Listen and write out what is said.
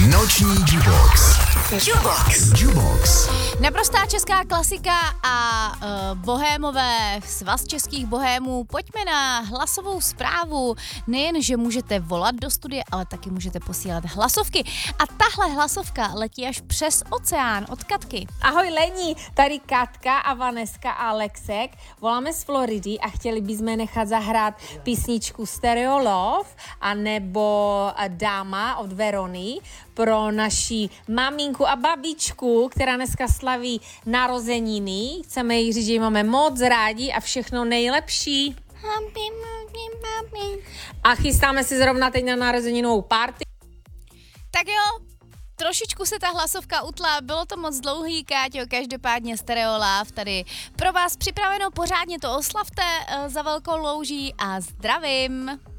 Noční Jubox. Jubox. Naprostá česká klasika a bohémové, svaz českých bohémů, pojďme na hlasovou zprávu. Nejen, že můžete volat do studia, ale taky můžete posílat hlasovky. A tahle hlasovka letí až přes oceán od Katky. Ahoj Lení, tady Katka a Vaneska a Alexek. Voláme z Floridy a chtěli bychom nechat zahrát písničku Stereo Love a nebo Dáma od Verony pro naši maminku a babičku, která dneska slaví narozeniny. Chceme jí říct, že ji máme moc rádi a všechno nejlepší. A chystáme si zrovna teď na narozeninovou party. Tak jo, trošičku se ta hlasovka utla, bylo to moc dlouhý, Káťo, každopádně Stereo Love tady pro vás připraveno, pořádně to oslavte za velkou louží a zdravím.